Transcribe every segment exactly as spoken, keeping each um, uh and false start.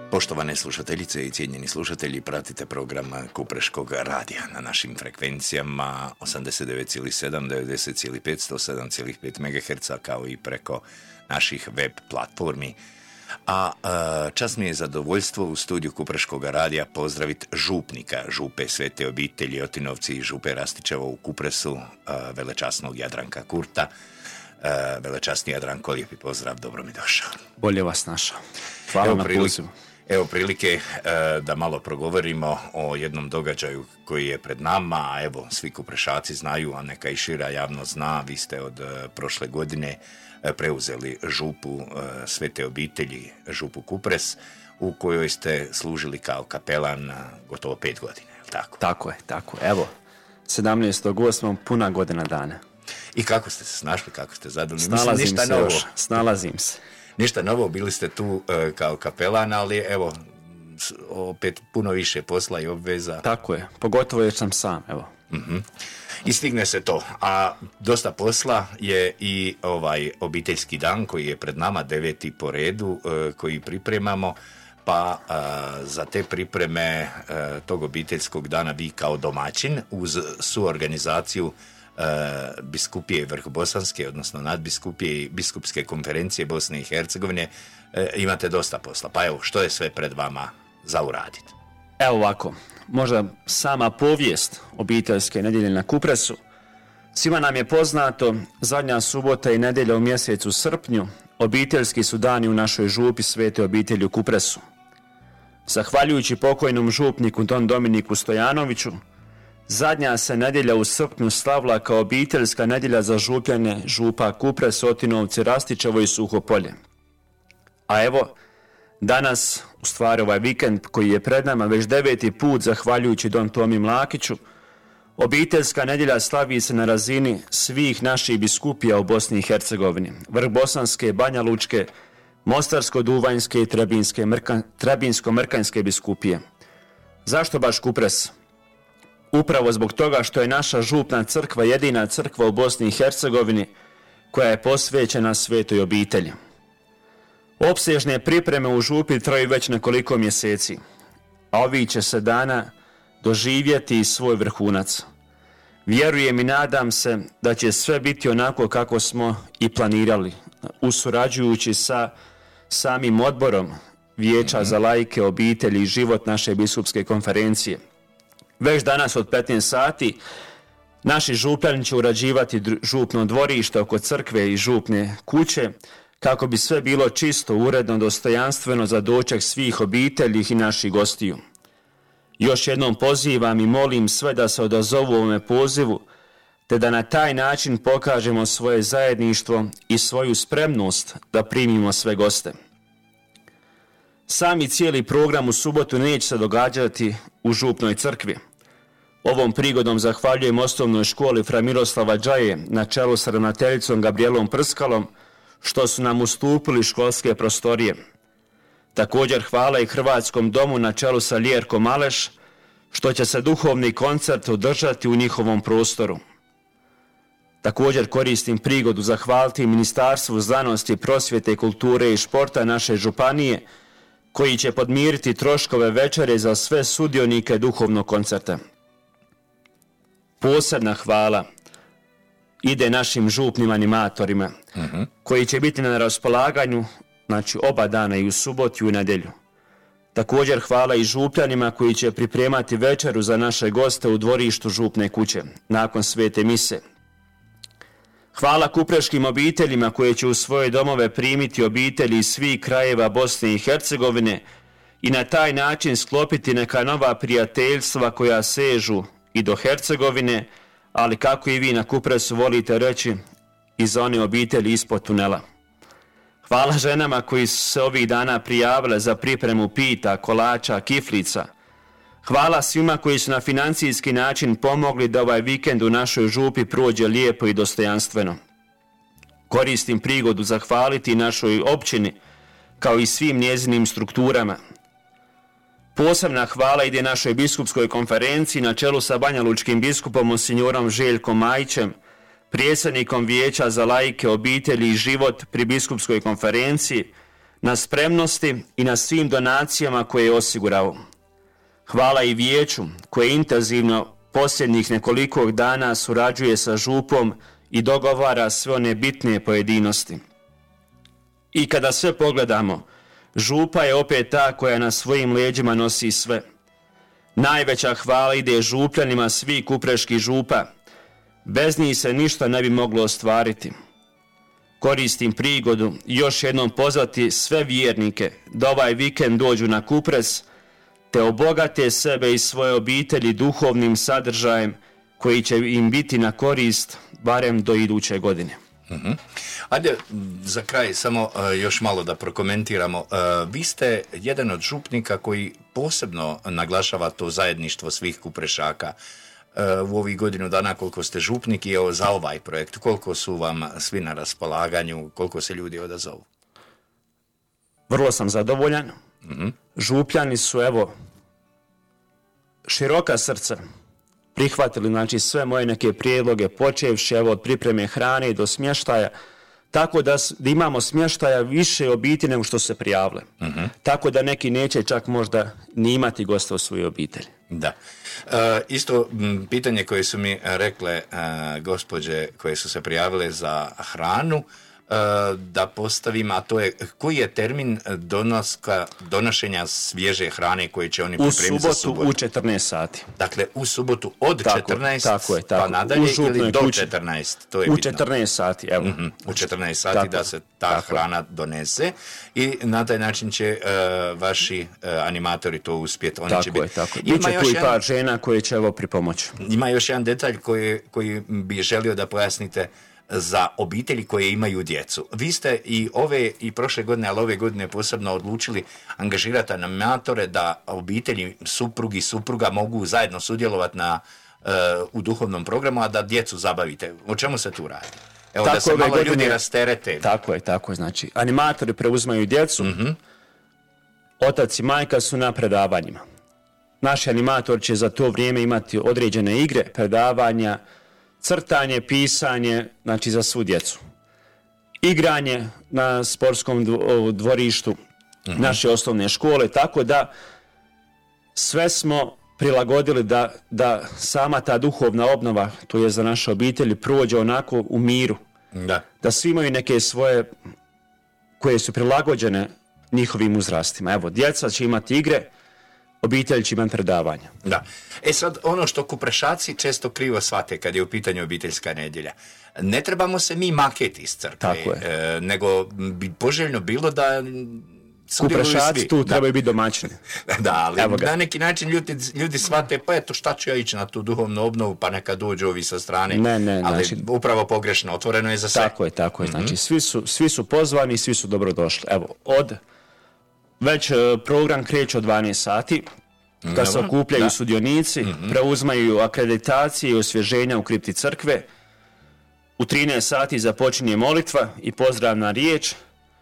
Poštovane slušateljice i cijenjeni slušatelji, pratite program Kupreškog radija na našim frekvencijama osamdeset devet zarez sedam, devedeset zarez pet, sto sedam zarez pet megaherca kao i preko naših web platformi. A čast mi je zadovoljstvo u studiju Kupreškog radija pozdraviti župnika župe Svete obitelji Otinovci i župe Rastićevo u Kupresu, velečasnog Jadranka Kurta. Velečasni Jadranko, lijepi pozdrav, dobro mi došao. Bolje vas našao. Hvala Evo na prilike, pozivu. Evo prilike e, da malo progovorimo o jednom događaju koji je pred nama, a evo svi Kuprešaci znaju, a neka i šira javnost zna, vi ste od e, prošle godine e, preuzeli župu e, Svete obitelji, župu Kupres, u kojoj ste služili kao kapelan gotovo pet godina, je li tako? Tako je, tako je. Evo, sedamnaestog osmog puna godina dana. I kako ste se snašli, kako ste zadovoljni? Snalazim Mislim, ništa se novo. još, snalazim se. Ništa novo, bili ste tu e, kao kapelan, ali evo, s- opet puno više posla i obveza. Tako je, pogotovo jer sam sam, evo. Mhm. I stigne se to, a dosta posla je i ovaj obiteljski dan koji je pred nama, deveti po redu, e, koji pripremamo, pa e, za te pripreme e, tog obiteljskog dana vi kao domaćin uz suorganizaciju e, biskupije Vrhbosanske, odnosno nadbiskupije i biskupske konferencije Bosne i Hercegovine, e, imate dosta posla. Pa evo, što je sve pred vama za uraditi? Evo ovako, možda sama povijest obiteljske nedjelje na Kupresu. Svima nam je poznato, zadnja subota i nedjelja u mjesecu srpnju, obiteljski su dani u našoj župi Svete obitelji u Kupresu. Zahvaljujući pokojnom župniku Don Dominiku Stojanoviću, zadnja se nedjelja u srpnju slavila kao obiteljska nedjelja za župljane župa Kupres, Otinovci, Rastićevo i Suhopolje. A evo, danas, u stvari ovaj vikend koji je pred nama, već deveti put, zahvaljujući Don Tomi Mlakiću, obiteljska nedjelja slavi se na razini svih naših biskupija u Bosni i Hercegovini, Vrhbosanske, Banja Lučke, Mostarsko-Duvanjske i Trebinske, Mrka, Trebinsko-Mrkanjske biskupije. Zašto baš Kupres? Upravo zbog toga što je naša župna crkva jedina crkva u Bosni i Hercegovini koja je posvećena svetoj obitelji. Opsežne pripreme u župi traju već nekoliko mjeseci, a ovih će se dana doživjeti svoj vrhunac. Vjerujem i nadam se da će sve biti onako kako smo i planirali, usurađujući sa samim odborom Vijeća za laike, obitelji i život naše biskupske konferencije. Već danas od petnaest sati naši župljani će urađivati župno dvorište oko crkve i župne kuće, kako bi sve bilo čisto, uredno, dostojanstveno za doček svih obitelji i naših gostiju. Još jednom pozivam i molim sve da se odazovu ovome pozivu, te da na taj način pokažemo svoje zajedništvo i svoju spremnost da primimo sve goste. Sami cijeli program u subotu neće se događati u župnoj crkvi. Ovom prigodom zahvaljujem osnovnoj školi Fra Miroslava Džaje na čelu sa ravnateljicom Gabrijelom Prskalom, što su nam ustupili školske prostorije. Također hvala i Hrvatskom domu na čelu sa Ljerkom Maleš, što će se duhovni koncert održati u njihovom prostoru. Također koristim prigodu zahvaliti Ministarstvu znanosti, prosvjete, kulture i športa naše županije, koji će podmiriti troškove večere za sve sudionike duhovnog koncerta. Posebna hvala ide našim župnim animatorima, uh-huh. koji će biti na raspolaganju, znači oba dana, i u subotu i u nedjelju. Također hvala i župljanima koji će pripremati večeru za naše goste u dvorištu župne kuće, nakon svete mise. Hvala kupreškim obiteljima koje će u svoje domove primiti obitelji iz svih krajeva Bosne i Hercegovine i na taj način sklopiti neka nova prijateljstva koja sežu i do Hercegovine, ali kako i vi na Kupresu volite reći, i za one obitelji ispod tunela. Hvala ženama koji su se ovih dana prijavile za pripremu pita, kolača, kiflica. Hvala svima koji su na financijski način pomogli da ovaj vikend u našoj župi prođe lijepo i dostojanstveno. Koristim prigodu zahvaliti našoj općini, kao i svim njezinim strukturama. Posebna hvala ide našoj biskupskoj konferenciji na čelu sa banjalučkim biskupom monsignorom Željkom Majićem, predsjednikom Vijeća za laike, obitelji i život pri biskupskoj konferenciji, na spremnosti i na svim donacijama koje je osigurao. Hvala i vijeću koje intenzivno posljednjih nekoliko dana surađuje sa župom i dogovara sve one bitne pojedinosti. I kada sve pogledamo, župa je opet ta koja na svojim leđima nosi sve. Najveća hvala ide župljanima svih kupreških župa. Bez njih se ništa ne bi moglo ostvariti. Koristim prigodu još jednom pozvati sve vjernike da ovaj vikend dođu na Kupres te obogate sebe i svoje obitelji duhovnim sadržajem koji će im biti na korist barem do iduće godine. Uh-huh. Ajde, za kraj samo uh, još malo da prokomentiramo. Uh, vi ste jedan od župnika koji posebno naglašava to zajedništvo svih kuprešaka. Uh, u ovih godinu dana koliko ste župnik i evo za ovaj projekt, koliko su vam svi na raspolaganju, koliko se ljudi odazovu? Vrlo sam zadovoljan. Uh-huh. Župljani su, evo, široka srca prihvatili, znači, sve moje neke prijedloge, počevši evo od pripreme hrane do smještaja, tako da, da imamo smještaja više obitelji nego što se prijavile. Uh-huh. Tako da neki neće čak možda ni imati gosta u svojoj obitelji. Da. E, isto m, pitanje koje su mi rekle e, gospođe koje su se prijavile za hranu, da postavim, a to je koji je termin donoska, donošenja svježe hrane koje će oni pripremiti za subotu? U subotu u četrnaest sati. Dakle, u subotu od tako, četrnaest tako je, tako. Pa nadalje ili do kući, četrnaest? To je u bitno. četrnaest sati, evo. Mm-hmm, u četrnaest sati tako, da se ta tako. hrana donese i na taj način će uh, vaši uh, animatori to uspjeti. Oni tako će je, biti. tako. Biće tu i par jedan, žena koje će evo pripomoći. Ima još jedan detalj koji, koji bi želio da pojasnite za obitelji koje imaju djecu. Vi ste i ove i prošle godine, ali ove godine posebno odlučili angažirati animatore da obitelji, suprugi i supruga mogu zajedno sudjelovati na, uh, u duhovnom programu, a da djecu zabavite. O čemu se tu radi? Evo tako da se malo godine, ljudi rasterete. Tako je, tako je. Znači, animatori preuzimaju djecu, mm-hmm. otac i majka su na predavanjima. Naši animator će za to vrijeme imati određene igre, predavanja, crtanje, pisanje, znači za svu djecu. Igranje na sportskom dvorištu uh-huh. naše osnovne škole, tako da sve smo prilagodili da, da sama ta duhovna obnova, to je za naše obitelji, prođe onako u miru. Da. Da svi imaju neke svoje koje su prilagođene njihovim uzrastima. Evo, djeca će imati igre, obitelj će imati predavanja. Da. E sad, ono što kuprešaci često krivo shvate kad je u pitanju obiteljska nedjelja. Ne trebamo se mi maketi iz crkve, e, nego bi poželjno bilo da kuprešaci tu da. trebaju biti domaćini. Da, ali na neki način ljudi, ljudi shvate, pa eto šta ću ja ići na tu duhovnu obnovu, pa neka dođu ovi sa strane. Ne, ne, ali znači, upravo pogrešno, otvoreno je za sve. Tako je, tako je. Mm-hmm. Znači, svi su, svi su pozvani, svi su dobrodošli. Evo, od već program kreće od dvanaest sati, kad se okupljaju da. sudionici, mm-hmm. preuzmaju akreditacije i osvježenja u kripti crkve. U trinaest sati započinje molitva i pozdravna riječ.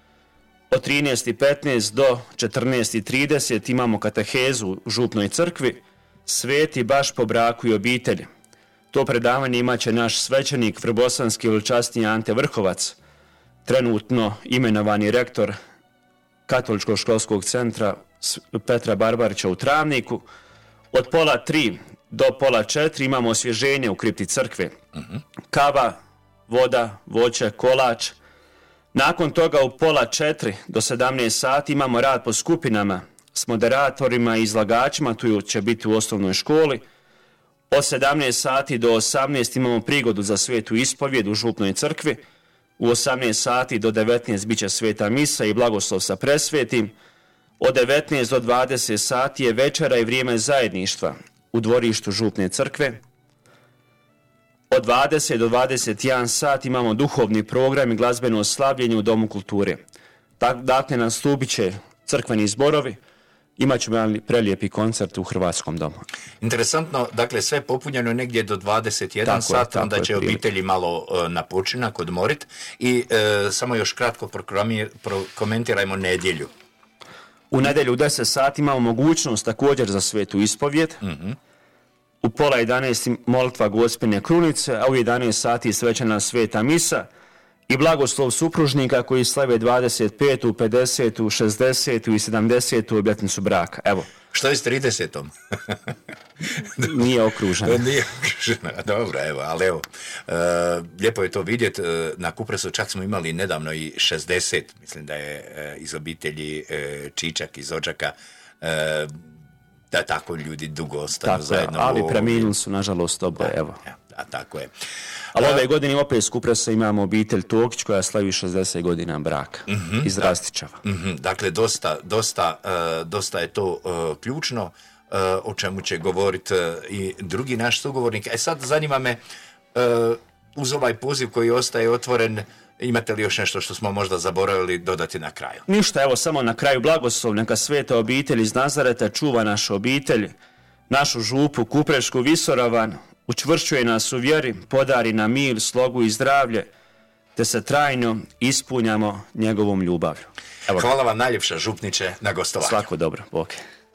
Od trinaest i petnaest do četrnaest i trideset imamo katehezu u župnoj crkvi, sveti baš po braku i obitelji. To predavanje imaće naš svećenik vrbosanski veličasni Ante Vrhovac, trenutno imenovani rektor Katoličkog školskog centra Petra Barbarića u Travniku. Od pola tri do pola četiri imamo osvježenje u kripti crkve. Uh-huh. Kava, voda, voće, kolač. Nakon toga u pola četiri do sedamnaest sati imamo rad po skupinama s moderatorima i izlagačima, tu će biti u osnovnoj školi. Od sedamnaest sati do osamnaest imamo prigodu za svetu ispovjed u župnoj crkvi. U osamnaest sati do devetnaest bit će sveta misa i blagoslov sa presvetim. Od devetnaest do dvadeset sati je večera i vrijeme zajedništva u dvorištu župne crkve. Od dvadeset do dvadeset jedan sat imamo duhovni program i glazbeno slavljenje u Domu kulture. Dakle, nastupit će crkveni zborovi, imat ćemo jedan prelijepi koncert u Hrvatskom domu. Interesantno, dakle sve popunjeno negdje do dvadeset jedan tako sat, je, onda će obitelji malo uh, na počinak odmorit i uh, samo još kratko prokomentirajmo nedjelju. U nedjelju u deset sati imamo mogućnost također za svetu ispovjed. Mm-hmm. U pola jedanaest molitva Gospine krunice, a u jedanaest sati svečana sveta misa i blagoslov supružnika koji slave dvadeset petu, pedesetu, šezdesetu i sedamdesetu obljetnicu braka. Evo. Što je s tridesetom? Nije okruženo. Nije okruženo, dobro, evo, ali evo, uh, lijepo je to vidjeti. Uh, na Kupresu čak smo imali nedavno i šezdeset, mislim da je uh, iz obitelji uh, Čičak iz Odžaka, uh, da tako ljudi dugo ostanu tako zajedno. Je, ali u... preminuli su, nažalost, oboje, evo. Ja, a tako je. Ali ove godine opet iz Kupresa imamo obitelj Tokić koja slavi šezdeset godina braka uh-huh, iz Rastičava. Uh-huh, dakle, dosta, dosta, uh, dosta je to uh, ključno, uh, o čemu će govoriti uh, i drugi naš sugovornik. E sad, zanima me, uh, uz ovaj poziv koji ostaje otvoren, imate li još nešto što smo možda zaboravili dodati na kraju? Ništa, evo samo na kraju blagoslov, neka sveta obitelj iz Nazareta čuva našu obitelj, našu župu Kuprešku Visoravan, učvršćuje nas u vjeri, podari nam mir, slogu i zdravlje, te se trajno ispunjamo njegovom ljubavlju. Evo. Hvala vam najljepša župniče na gostovanju. Svako dobro, Bog.